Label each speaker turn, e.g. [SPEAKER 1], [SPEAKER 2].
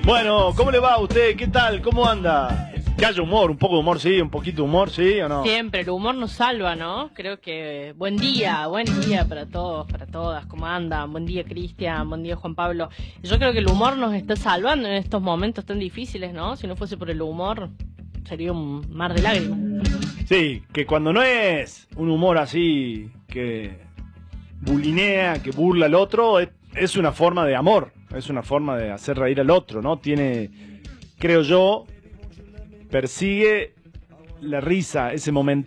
[SPEAKER 1] Bueno, ¿cómo le va a usted? ¿Qué tal? ¿Cómo anda? Que haya humor, un poco de humor, sí, un poquito de humor, sí o no.
[SPEAKER 2] Siempre, el humor nos salva, ¿no? Creo que buen día para todos, para todas, ¿cómo andan? Buen día, Cristian, buen día, Juan Pablo. Yo creo que el humor nos está salvando en estos momentos tan difíciles, ¿no? Si no fuese por el humor, sería un mar de lágrimas.
[SPEAKER 1] Sí, que cuando no es un humor así que bulinea, que burla al otro, es una forma de amor, es una forma de hacer reír al otro, ¿no? Tiene, creo yo, persigue la risa, ese momento